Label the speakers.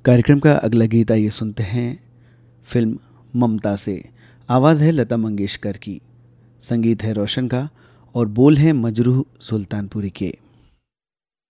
Speaker 1: कार्यक्रम का अगला गीत आइए सुनते हैं फिल्म ममता से। आवाज़ है लता मंगेशकर की, संगीत है रोशन का और बोल हैं मजरूह सुल्तानपुरी के।